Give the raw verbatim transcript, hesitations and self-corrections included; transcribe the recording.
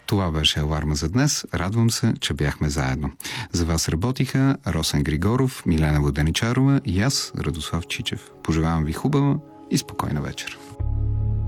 Това беше аларма за днес. Радвам се, че бяхме заедно. За вас работиха Росен Григоров, Милена Воденичарова и аз, Радослав Чичев. Пожелавам ви хубава и спокойна вечер.